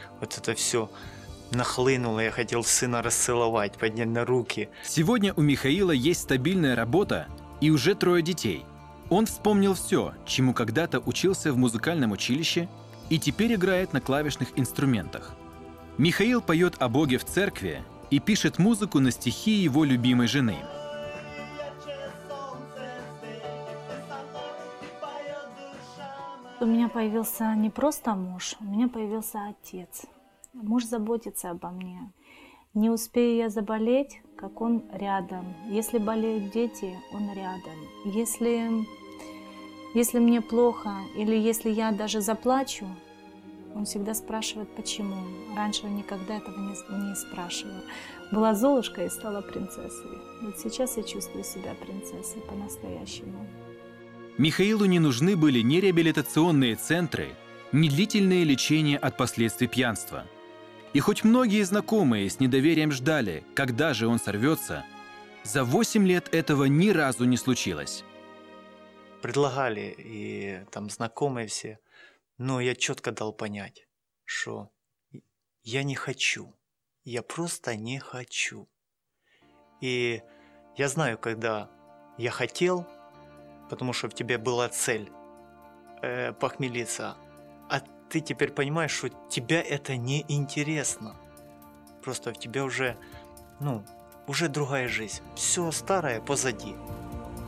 вот это все нахлынуло, я хотел сына расцеловать, поднять на руки. Сегодня у Михаила есть стабильная работа и уже 3 детей. Он вспомнил все, чему когда-то учился в музыкальном училище, и теперь играет на клавишных инструментах. Михаил поет о Боге в церкви и пишет музыку на стихи его любимой жены. У меня появился не просто муж, у меня появился отец. Муж заботится обо мне. Не успею я заболеть, как он рядом. Если болеют дети, он рядом. Если мне плохо или если я даже заплачу, он всегда спрашивает, почему. Раньше он никогда этого не спрашивал. Была Золушка и стала принцессой. Вот сейчас я чувствую себя принцессой по-настоящему. Михаилу не нужны были ни реабилитационные центры, ни длительное лечение от последствий пьянства. И хоть многие знакомые с недоверием ждали, когда же он сорвется, за 8 лет этого ни разу не случилось. Предлагали и там знакомые все, но я четко дал понять, что я не хочу, я просто не хочу. И я знаю, когда я хотел, потому что в тебе была цель похмелиться, а ты теперь понимаешь, что тебе это не интересно. Просто в тебе уже другая жизнь. Все старое позади.